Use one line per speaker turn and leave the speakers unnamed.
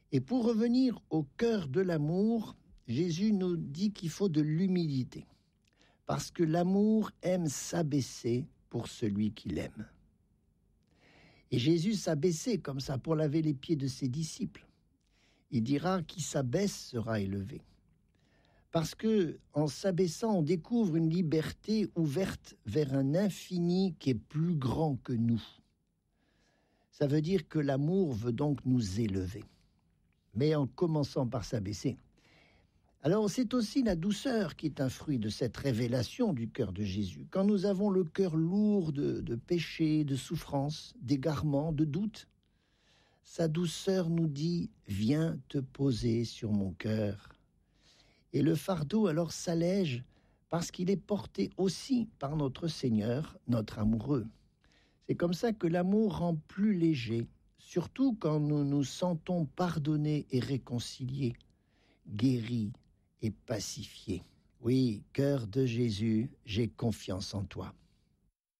Et pour revenir au cœur de l'amour, Jésus nous dit qu'il faut de l'humilité. Parce que l'amour aime s'abaisser pour celui qu'il aime. Et Jésus s'abaissait comme ça pour laver les pieds de ses disciples. Il dira qui s'abaisse sera élevé. Parce que en s'abaissant, on découvre une liberté ouverte vers un infini qui est plus grand que nous. Ça veut dire que l'amour veut donc nous élever, mais en commençant par s'abaisser. Alors c'est aussi la douceur qui est un fruit de cette révélation du cœur de Jésus. Quand nous avons le cœur lourd de péché, de souffrance, d'égarement, de doute, sa douceur nous dit « Viens te poser sur mon cœur ». Et le fardeau alors s'allège parce qu'il est porté aussi par notre Seigneur, notre amoureux. C'est comme ça que l'amour rend plus léger, surtout quand nous nous sentons pardonnés et réconciliés, guéris et pacifiés. Oui, cœur de Jésus, j'ai confiance en toi.